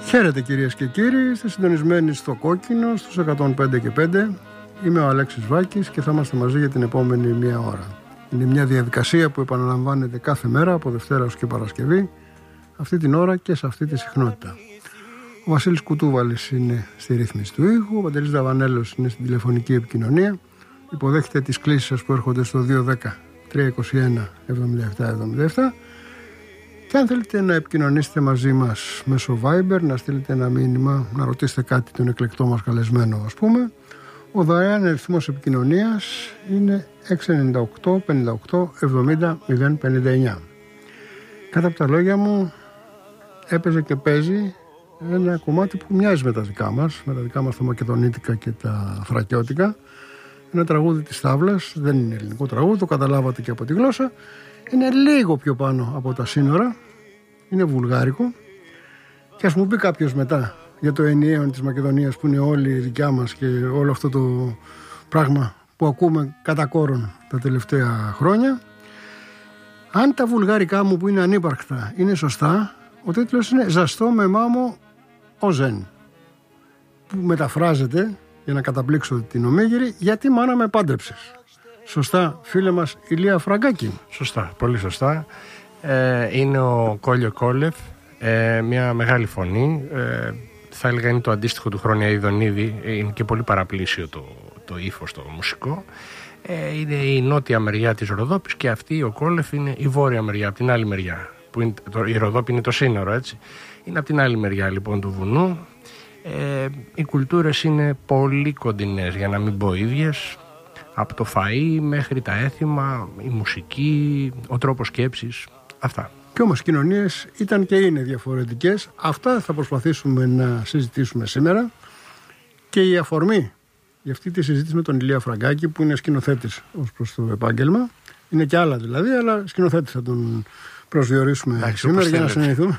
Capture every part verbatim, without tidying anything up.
Χαίρετε κυρίες και κύριοι, είστε συντονισμένοι στο Κόκκινο, στους εκατόν πέντε και πέντε. Είμαι ο Αλέξης Βάκης και θα είμαστε μαζί για την επόμενη μία ώρα. Είναι μια διαδικασία που επαναλαμβάνεται κάθε μέρα από Δευτέρα ως και Παρασκευή, αυτή την ώρα και σε αυτή τη συχνότητα. Ο Βασίλης Κουτούβαλης είναι στη ρύθμιση του ήχου, ο Παντελής Δαβανέλος είναι στην τηλεφωνική επικοινωνία. Υποδέχεται τις κλήσεις σας που έρχονται στο δύο δέκα τριακόσια είκοσι ένα εβδομήντα επτά εβδομήντα επτά. Και αν θέλετε να επικοινωνήσετε μαζί μας μέσω Viber, να στείλετε ένα μήνυμα, να ρωτήσετε κάτι τον εκλεκτό μας καλεσμένο, ας πούμε, ο δωρεάν αριθμός επικοινωνίας είναι έξι εννιά οκτώ πενήντα οκτώ εβδομήντα μηδέν πενήντα εννιά. Κάτω από τα λόγια μου έπαιζε και παίζει ένα κομμάτι που μοιάζει με τα δικά μας, με τα δικά μας τα μακεδονίτικα και τα θρακιώτικα. Ένα τραγούδι της Σταύλας, δεν είναι ελληνικό τραγούδι, το καταλάβατε και από τη γλώσσα. Είναι λίγο πιο πάνω από τα σύνορα, είναι βουλγάρικο. Και ας μου πει κάποιος μετά για το ενιαίο της Μακεδονίας που είναι όλη η δικιά μας και όλο αυτό το πράγμα που ακούμε κατά κόρον τα τελευταία χρόνια. Αν τα βουλγαρικά μου που είναι ανύπαρκτα είναι σωστά, ο τίτλος είναι «Ζαστό με μάμο ο Ζεν», που μεταφράζεται, για να καταπλήξω την ομίγυρη, «Γιατί μάνα με πάντρεψες». Σωστά, φίλε μας Ηλία Φραγκάκη? Σωστά, πολύ σωστά. Ε, είναι ο Κόλιο Κόλεφ, ε, μια μεγάλη φωνή. Ε, θα έλεγα είναι το αντίστοιχο του Χρόνια Ιδονίδη. Είναι και πολύ παραπλήσιο το, το ύφος, το μουσικό. Ε, είναι η νότια μεριά της Ροδόπης και αυτή ο Κόλεφ είναι η βόρεια μεριά, από την άλλη μεριά. Που είναι, το, η Ροδόπη είναι το σύνορο, έτσι. Είναι από την άλλη μεριά λοιπόν του βουνού. Ε, οι κουλτούρες είναι πολύ κοντινές, για να μην πω ίδιες. Από το φαΐ μέχρι τα έθιμα, η μουσική, ο τρόπος σκέψης, αυτά. Και όμως οι κοινωνίες ήταν και είναι διαφορετικές. Αυτά θα προσπαθήσουμε να συζητήσουμε σήμερα. Και η αφορμή για αυτή τη συζήτηση με τον Ηλία Φραγκάκη, που είναι σκηνοθέτης ως προς το επάγγελμα, είναι και άλλα δηλαδή, αλλά σκηνοθέτης θα τον προσδιορίσουμε Άξι, σήμερα για να συνεννοηθούμε.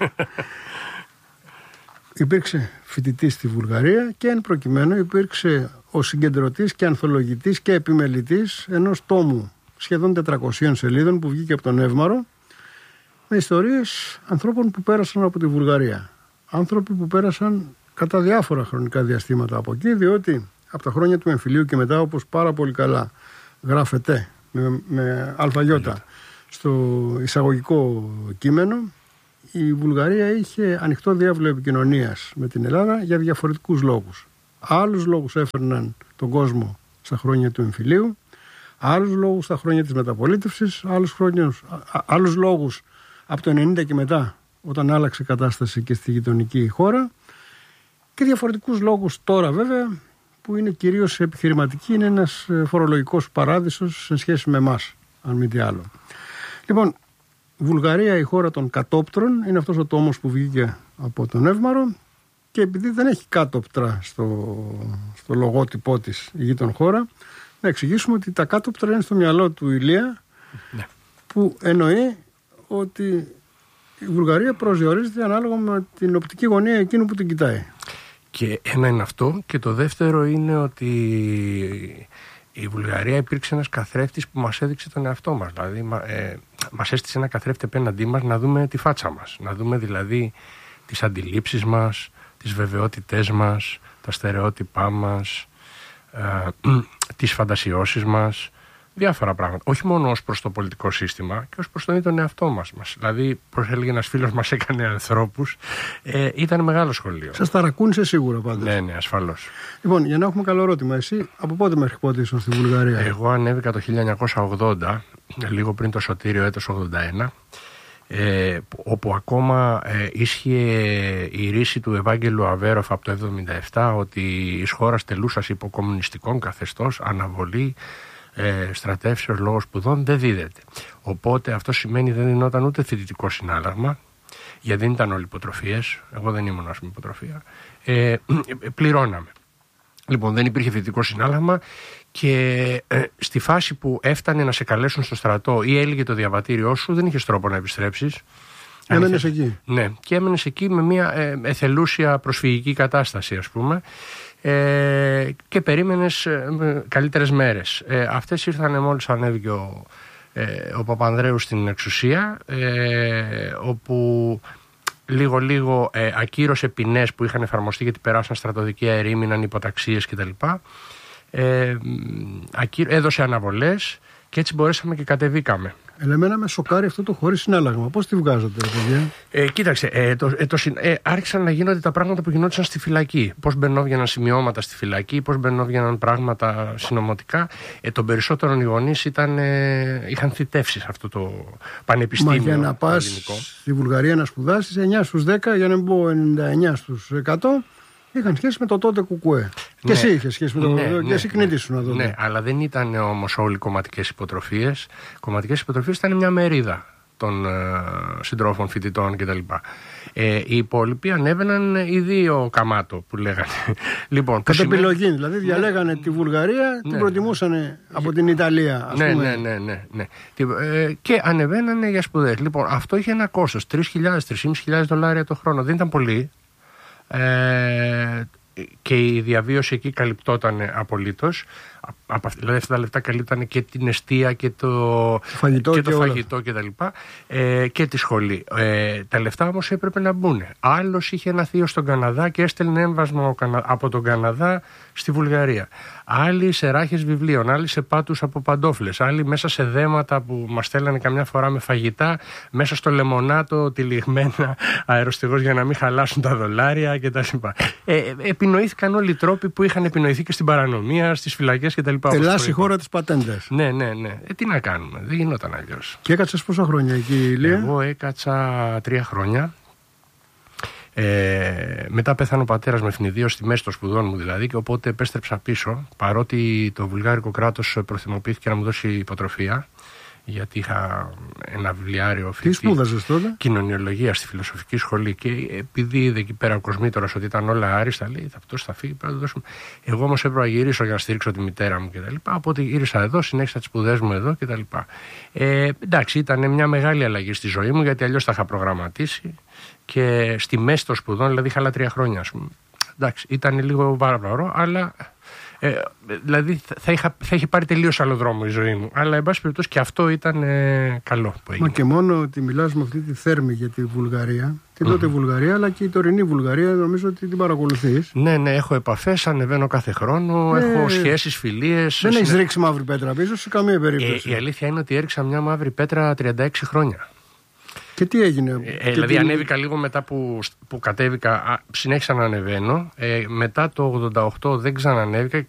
Υπήρξε φοιτητής στη Βουλγαρία και εν προκειμένου υπήρξε ο συγκεντρωτής και ανθολογητής και επιμελητής ενός τόμου σχεδόν τετρακοσίων σελίδων που βγήκε από τον Εύμαρο, με ιστορίες ανθρώπων που πέρασαν από τη Βουλγαρία. Άνθρωποι που πέρασαν κατά διάφορα χρονικά διαστήματα από εκεί, διότι από τα χρόνια του εμφυλίου και μετά, όπως πάρα πολύ καλά γράφεται με, με αλφαγιώτα στο εισαγωγικό κείμενο, η Βουλγαρία είχε ανοιχτό διάβλο επικοινωνίας με την Ελλάδα για διαφορετικούς λόγους. Άλλους λόγους έφερναν τον κόσμο στα χρόνια του εμφυλίου, άλλους λόγους στα χρόνια της μεταπολίτευσης, άλλους, χρόνιους, α, άλλους λόγους από το ενενήντα και μετά, όταν άλλαξε η κατάσταση και στη γειτονική χώρα, και διαφορετικούς λόγους τώρα βέβαια, που είναι κυρίως επιχειρηματικοί, είναι ένας φορολογικός παράδεισος σε σχέση με εμάς, αν μη τι άλλο. Λοιπόν, Βουλγαρία, η χώρα των κατόπτρων, είναι αυτός ο τόμος που βγήκε από τον Εύμαρο, και επειδή δεν έχει κάτωπτρα στο, στο λογότυπό της η γείτον χώρα, να εξηγήσουμε ότι τα κάτωπτρα είναι στο μυαλό του Ηλία, ναι, που εννοεί ότι η Βουλγαρία προσδιορίζεται ανάλογα με την οπτική γωνία εκείνου που την κοιτάει. Και ένα είναι αυτό, και το δεύτερο είναι ότι η Βουλγαρία υπήρξε ένας καθρέφτης που μας έδειξε τον εαυτό μας. Δηλαδή ε, μας έστησε ένα καθρέφτη απέναντί μας να δούμε τη φάτσα μας, να δούμε δηλαδή τις αντιλήψεις μας, τις βεβαιότητές μας, τα στερεότυπά μας, ε, τις φαντασιώσεις μας, διάφορα πράγματα. Όχι μόνο ως προς το πολιτικό σύστημα, και ως προς τον ίδιο εαυτό μας. Δηλαδή, πώς έλεγε ένας φίλος μας, έκανε ανθρώπους. Ε, ήταν μεγάλο σχολείο. Σας ταρακούνησε σίγουρα πάντως. Ναι, ναι, ασφαλώς. Λοιπόν, για να έχουμε καλό ερώτημα, εσύ από πότε μέχρι πότε ήσουν στη Βουλγαρία? Εγώ ανέβηκα το χίλια εννιακόσια ογδόντα, λίγο πριν το σωτήριο έτος ογδόντα ένα. Ε, όπου ακόμα ε, ίσχυε η ρίση του Ευάγγελου Αβέροφ από το εβδομήντα επτά, ότι εις χώρας τελούσας υποκομμουνιστικών καθεστώς αναβολή ε, στρατεύσεως λόγω σπουδών δεν δίδεται. Οπότε αυτό σημαίνει δεν δινόταν ούτε φοιτητικό συνάλλαγμα, γιατί δεν ήταν όλοι υποτροφίες, εγώ δεν ήμουν ας πούμε υποτροφία, ε, πληρώναμε. Λοιπόν, δεν υπήρχε φοιτητικό συνάλλαγμα και ε, στη φάση που έφτανε να σε καλέσουν στο στρατό ή έλυγε το διαβατήριό σου, δεν είχες τρόπο να επιστρέψεις. Έμενες εκεί. Ναι, και έμενες εκεί με μια ε, εθελούσια προσφυγική κατάσταση, ας πούμε, ε, και περίμενες ε, καλύτερες μέρες. Ε, αυτές ήρθαν μόλις ανέβηκε ο, ε, ο Παπανδρέου στην εξουσία, ε, όπου λίγο-λίγο ε, ακύρωσε ποινές που είχαν εφαρμοστεί γιατί περάσαν στρατοδικεία ερήμηναν, υποταξίες κτλ. Ε, έδωσε αναβολές και έτσι μπορέσαμε και κατεβήκαμε. Εμένα με σοκάρει αυτό το χωρίς συνάλλαγμα. Πώς τη βγάζατε, ρε παιδιά? Ε, κοίταξε, ε, το, ε, το, ε, άρχισαν να γίνονται τα πράγματα που γινόντουσαν στη φυλακή. Πώς μπαινόβγαιναν σημειώματα στη φυλακή, πώς μπαινόβγαιναν πράγματα συνωμοτικά. Ε, των περισσότερων οι γονείς ήταν, ε, είχαν θητεύσει σε αυτό το πανεπιστήμιο. Μα για να πας στη Βουλγαρία να σπουδάσεις, εννιά στους δέκα, για να μην πω ενενήντα εννιά στους εκατό, είχαν σχέση με το τότε κουκουέ. Ναι. Και εσύ είχε σχέση με το τότε. Ναι, και εσύ κνήτης να τότε. Ναι, αλλά δεν ήταν όμως όλοι κομματικές υποτροφίες. Κομματικές υποτροφίες ήταν μια μερίδα των ε, συντρόφων, φοιτητών κτλ. Ε, οι υπόλοιποι ανέβαιναν οι δύο καμάτο που λέγανε. Λοιπόν, κατ' επιλογή, δηλαδή διαλέγανε ναι, τη Βουλγαρία, ναι, την προτιμούσαν ναι, από την Ιταλία, ας ναι, πούμε. Ναι, ναι, ναι, ναι. Ε, και ανεβαίνανε για σπουδές. Λοιπόν, αυτό είχε ένα κόστος τρεις χιλιάδες με τρεις χιλιάδες πεντακόσια δολάρια το χρόνο. Δεν ήταν πολύ. Ε, και η διαβίωση εκεί καλυπτόταν απολύτως. Δηλαδή αυτά τα λεφτά καλύπτανε και την εστία και το φαγητό και, και, το φαγητό και τα λοιπά ε, και τη σχολή. Ε, τα λεφτά όμως έπρεπε να μπουν. Άλλος είχε ένα θείο στον Καναδά και έστελνε έμβασμα από τον Καναδά στη Βουλγαρία. Άλλοι σε ράχες βιβλίων, άλλοι σε πάτους από παντόφλες, άλλοι μέσα σε δέματα που μας στέλνανε καμιά φορά με φαγητά, μέσα στο λεμονάτο τυλιγμένα αεροστεγός για να μην χαλάσουν τα δολάρια κτλ. Ε, επινοήθηκαν όλοι οι τρόποι που είχαν επινοηθεί και στην παρανομία, στις φυλακές κτλ. Ελλάς η χώρα της πατέντας. Ναι, ναι, ναι. Ε, τι να κάνουμε, δεν γινόταν αλλιώς. Και έκατσες πόσα χρόνια εκεί, Ηλία? Εγώ έκατσα τρία χρόνια. Ε, μετά πέθανε ο πατέρας με ευνηδίωση στη μέση των σπουδών μου δηλαδή, και οπότε επέστρεψα πίσω, παρότι το βουλγάρικο κράτος προθυμοποιήθηκε να μου δώσει υποτροφία, γιατί είχα ένα βιβλιάριο Τι σπούδαζες τότε? κοινωνιολογία στη φιλοσοφική σχολή, και επειδή είδε εκεί πέρα ο κοσμήτωρας ότι ήταν όλα άριστα, λέει αυτός θα φύγει, πρέπει να το δώσουμε. Εγώ όμως έπρεπε να γυρίσω για να στηρίξω τη μητέρα μου κτλ. Οπότε γύρισα εδώ, συνέχισα τις σπουδές μου εδώ κτλ. Ε, εντάξει, ήταν μια μεγάλη αλλαγή στη ζωή μου, γιατί αλλιώς τα είχα προγραμματίσει και στη μέση των σπουδών, δηλαδή είχα άλλα τρία χρόνια, ας πούμε. Εντάξει, ήταν λίγο βάρβαρο, αλλά. Ε, δηλαδή θα, είχα, θα είχε πάρει τελείως άλλο δρόμο η ζωή μου. Αλλά εν πάση περιπτώσει και αυτό ήταν ε, καλό που έγινε. Μα και μόνο ότι μιλάς με αυτή τη θέρμη για τη Βουλγαρία, την τότε mm. Βουλγαρία, αλλά και η τωρινή Βουλγαρία, νομίζω ότι την παρακολουθείς. Ναι, ναι, έχω επαφές, ανεβαίνω κάθε χρόνο, ε, έχω σχέσεις, φιλίες. Δεν έχεις ρίξει μαύρη πέτρα πίσω σε καμία περίπτωση. Ε, η αλήθεια είναι ότι έριξα μια μαύρη πέτρα τριάντα έξι χρόνια. Και τι έγινε? Ε, και δηλαδή τι... ανέβηκα λίγο μετά που, που κατέβηκα, α, συνέχισα να ανεβαίνω. Ε, μετά το ογδόντα οκτώ δεν ξανανέβηκα